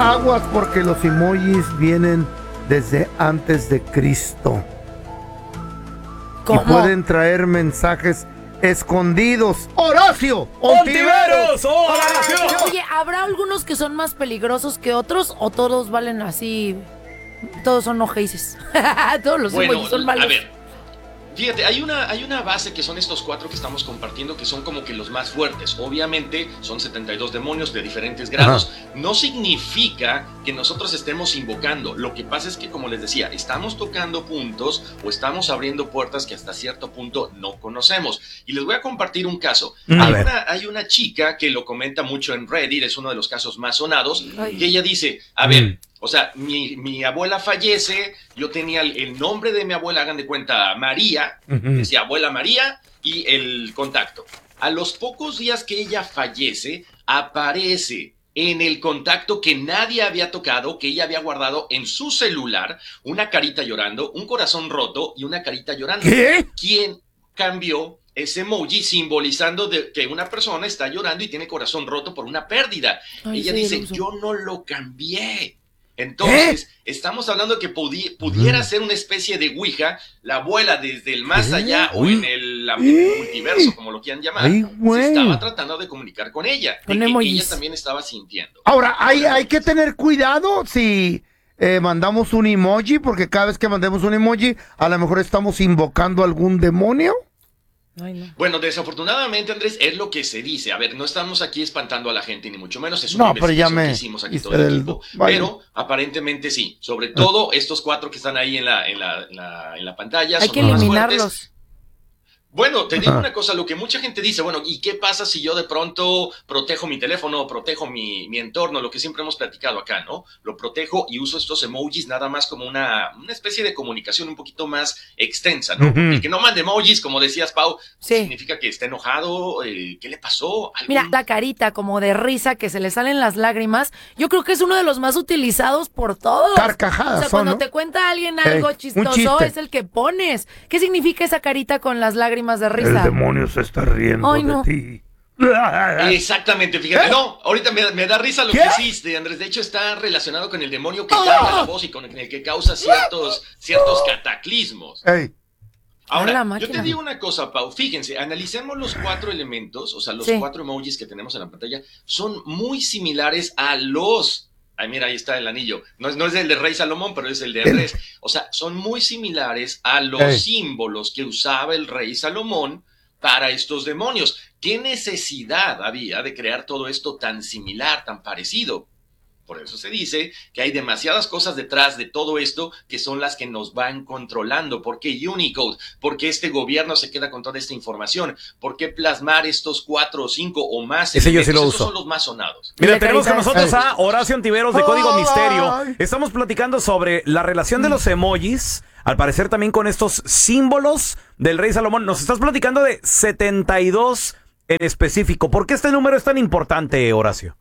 Aguas porque los emojis vienen desde antes de Cristo. ¿Cómo? Y pueden traer mensajes escondidos. ¡Horacio! ¡Ontiveros! ¡Horacio! Oye, ¿habrá algunos que son más peligrosos que otros o todos valen así? Todos son ojeises. Todos los emojis son malos. A ver, fíjate, hay una base que son estos 4 que estamos compartiendo que son como que los más fuertes. Obviamente son 72 demonios de diferentes grados. Ajá. No significa que nosotros estemos invocando. Lo que pasa es que, como les decía, estamos tocando puntos o estamos abriendo puertas que hasta cierto punto no conocemos. Y les voy a compartir un caso. Hay una chica que lo comenta mucho en Reddit, es uno de los casos más sonados, que ella dice, a ver, o sea, mi abuela fallece, yo tenía el nombre de mi abuela, hagan de cuenta, María, decía abuela María y el contacto. A los pocos días que ella fallece, aparece en el contacto que nadie había tocado, que ella había guardado en su celular, una carita llorando, un corazón roto y una carita llorando. ¿Qué? ¿Quién cambió ese emoji simbolizando que una persona está llorando y tiene corazón roto por una pérdida? Ella dice, yo no lo cambié. Entonces, estamos hablando que pudiera ser una especie de Ouija, la abuela desde el más allá o en el multiverso, como lo quieran llamar, se estaba tratando de comunicar con ella, de que ella también estaba sintiendo. Ahora, hay que tener cuidado si mandamos un emoji, porque cada vez que mandemos un emoji, a lo mejor estamos invocando algún demonio. Ay, no. Bueno, desafortunadamente, Andrés, es lo que se dice. A ver, no estamos aquí espantando a la gente, ni mucho menos. Es una investigación que hicimos aquí todo el equipo. Pero aparentemente sí. Sobre todo estos 4 que están ahí en la pantalla. Hay que eliminarlos. Bueno, te digo una cosa, lo que mucha gente dice, bueno, ¿y qué pasa si yo de pronto protejo mi teléfono, protejo mi entorno, lo que siempre hemos platicado acá, ¿no? Lo protejo y uso estos emojis nada más como una especie de comunicación un poquito más extensa, ¿no? El que no mande emojis, como decías, Pau, significa que está enojado, ¿qué le pasó? Mira, la carita como de risa que se le salen las lágrimas, yo creo que es uno de los más utilizados por todos. Carcajadas, o sea, cuando ¿no? te cuenta alguien algo chistoso, es el que pones. ¿Qué significa esa carita con las lágrimas de risa? El demonio se está riendo de ti. Exactamente, fíjate, no, ahorita me da risa lo que hiciste, Andrés, de hecho está relacionado con el demonio que cambia la voz y con el que causa ciertos cataclismos. Ahora, yo te digo una cosa, Pau, fíjense, analicemos los 4 elementos, o sea, los 4 emojis que tenemos en la pantalla, son muy similares a los... Ay, mira, ahí está el anillo. No es el de Rey Salomón, pero es el de Andrés. O sea, son muy similares a los símbolos que usaba el Rey Salomón para estos demonios. ¿Qué necesidad había de crear todo esto tan similar, tan parecido? Por eso se dice que hay demasiadas cosas detrás de todo esto que son las que nos van controlando. ¿Por qué Unicode? ¿Por qué este gobierno se queda con toda esta información? ¿Por qué plasmar estos 4 o 5 o más? Ese yo sí lo uso. Estos son los más sonados. Mira, tenemos con nosotros a Horacio Ontiveros de Código Misterio. Estamos platicando sobre la relación de los emojis, al parecer también con estos símbolos del Rey Salomón. Nos estás platicando de 72 en específico. ¿Por qué este número es tan importante, Horacio?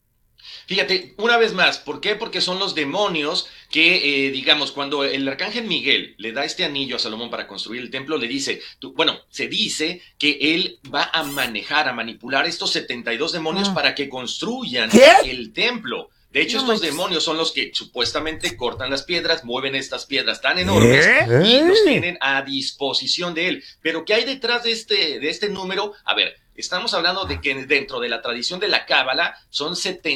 Fíjate, una vez más, ¿por qué? Porque son los demonios que, digamos, cuando el arcángel Miguel le da este anillo a Salomón para construir el templo, le dice, se dice que él va a manejar, a manipular estos 72 demonios para que construyan el templo. De hecho, estos demonios son los que supuestamente cortan las piedras, mueven estas piedras tan enormes y los tienen a disposición de él. Pero ¿qué hay detrás de este número? A ver, estamos hablando de que dentro de la tradición de la Cábala son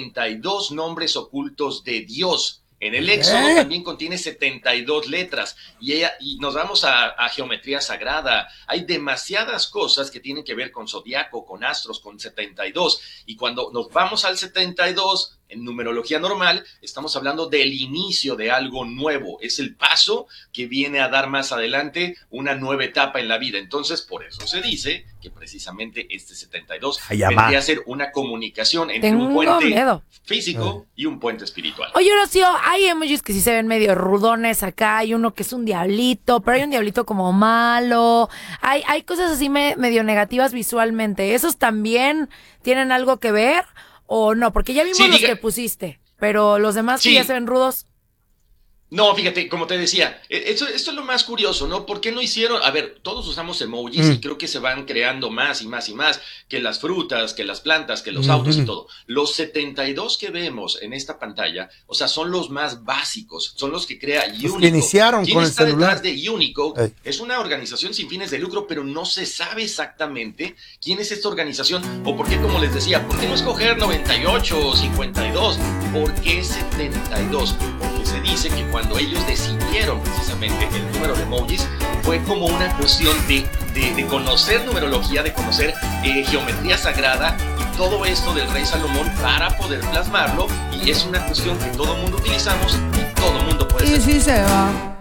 72 nombres ocultos de Dios. En el Éxodo también contiene 72 letras y nos vamos a geometría sagrada. Hay demasiadas cosas que tienen que ver con zodiaco, con astros, con 72. Y cuando nos vamos al 72, en numerología normal, estamos hablando del inicio de algo nuevo. Es el paso que viene a dar más adelante una nueva etapa en la vida. Entonces, por eso se dice que precisamente este 72 vendría a ser una comunicación entre un puente físico y un puente espiritual. Oye, Horacio, hay emojis que sí se ven medio rudones acá. Hay uno que es un diablito, pero hay un diablito como malo. Hay cosas así medio negativas visualmente. ¿Esos también tienen algo que ver o no? Porque ya vimos los que pusiste, pero los demás que ya se ven rudos. No, fíjate, como te decía, esto es lo más curioso, ¿no? ¿Por qué no hicieron? A ver, todos usamos emojis y creo que se van creando más y más y más, que las frutas, que las plantas, que los autos y todo. Los 72 que vemos en esta pantalla, o sea, son los más básicos, son los que crea Unicode. Los que iniciaron ¿Quién con el está celular? detrás de Unicode? Ey. Es una organización sin fines de lucro, pero no se sabe exactamente quién es esta organización o por qué, como les decía, ¿por qué no escoger 98 o 52? ¿Por qué 72? Porque se dice que cuando ellos decidieron precisamente el número de emojis fue como una cuestión de conocer numerología, de conocer geometría sagrada y todo esto del rey Salomón para poder plasmarlo, y es una cuestión que todo mundo utilizamos y todo mundo puede Y ser. si se va.